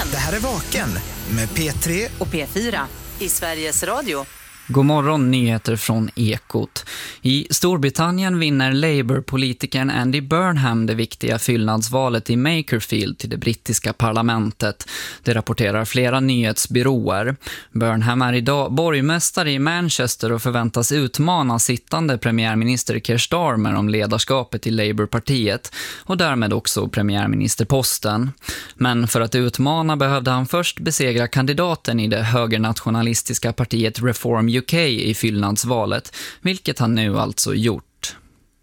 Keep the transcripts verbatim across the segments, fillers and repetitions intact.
Vaken. Det här är Vaken med P tre och P fyra i Sveriges Radio. God morgon, nyheter från Ekot. I Storbritannien vinner Labour-politikern Andy Burnham det viktiga fyllnadsvalet i Makerfield till det brittiska parlamentet. Det rapporterar flera nyhetsbyråer. Burnham är idag borgmästare i Manchester och förväntas utmana sittande premiärminister Keir Starmer om ledarskapet i Labour-partiet och därmed också premiärministerposten. Men för att utmana behövde han först besegra kandidaten i det högernationalistiska partiet Reform U K i fyllnadsvalet, vilket han nu alltså gjort.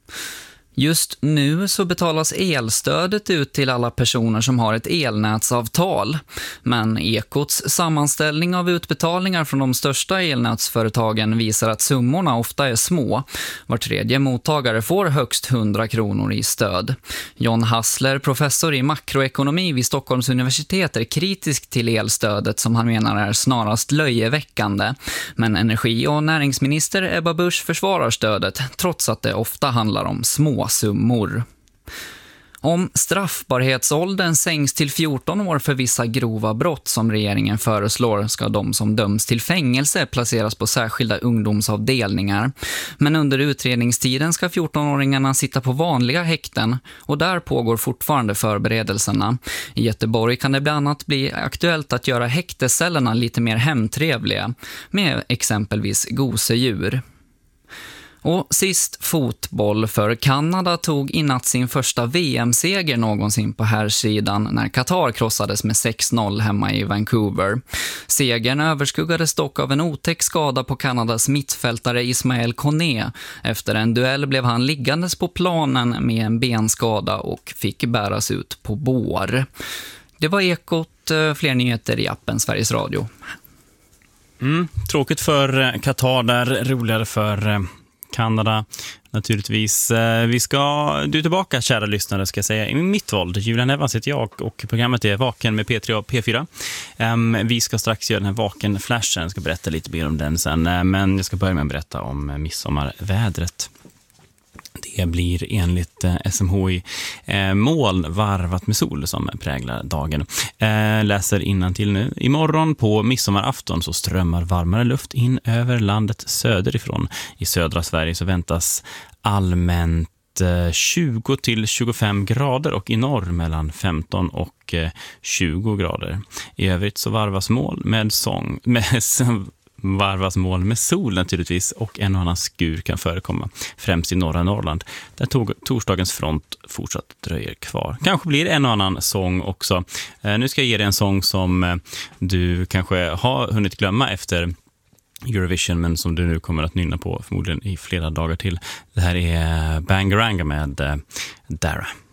Just nu så betalas elstödet ut till alla personer som har ett elnätsavtal. Men Ekots sammanställning av utbetalningar från de största elnätsföretagen visar att summorna ofta är små. Var tredje mottagare får högst hundra kronor i stöd. John Hassler, professor i makroekonomi vid Stockholms universitet, är kritisk till elstödet som han menar är snarast löjeväckande. Men energi- och näringsminister Ebba Busch försvarar stödet trots att det ofta handlar om små summor. Om straffbarhetsåldern sänks till fjorton år för vissa grova brott som regeringen föreslår ska de som döms till fängelse placeras på särskilda ungdomsavdelningar. Men under utredningstiden ska fjortonåringarna sitta på vanliga häkten och där pågår fortfarande förberedelserna. I Göteborg kan det bland annat bli aktuellt att göra häktescellerna lite mer hemtrevliga med exempelvis gosedjur. Och sist fotboll, för Kanada tog i natt sin första V M-seger någonsin på herrsidan när Qatar krossades med sex noll hemma i Vancouver. Segern överskuggades dock av en otäck skada på Kanadas mittfältare Ismael Koné. Efter en duell blev han liggandes på planen med en benskada och fick bäras ut på bår. Det var Ekot, fler nyheter i appen Sveriges Radio. Mm, tråkigt för Qatar där, roligare för Kanada naturligtvis. Vi ska, du är tillbaka, kära lyssnare, ska jag säga. I mitt våld, Julian Evans heter jag och programmet är Vaken med P tre och P fyra. Um, vi ska strax göra den här Vaken-flashen, jag ska berätta lite mer om den sen, men jag ska börja med att berätta om midsommarvädret. Det blir enligt eh, S M H I eh, moln varvat med sol som präglar dagen. Eh, läser innantill nu. Imorgon på midsommarafton så strömmar varmare luft in över landet söderifrån. I södra Sverige så väntas allmänt eh, tjugo till tjugofem grader och i norr mellan femton och eh, tjugo grader. I övrigt så varvas mål med sång med varvas moln med sol naturligtvis och en och annan skur kan förekomma, främst i norra Norrland där tog, torsdagens front fortsatt dröjer kvar. Kanske blir en och annan sång också. Eh, nu ska jag ge dig en sång som eh, du kanske har hunnit glömma efter Eurovision, men som du nu kommer att nynna på förmodligen i flera dagar till. Det här är Bangaranga med eh, Dara.